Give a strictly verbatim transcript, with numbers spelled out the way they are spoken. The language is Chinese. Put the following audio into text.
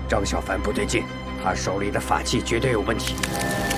张小凡不对劲，他手里的法器绝对有问题。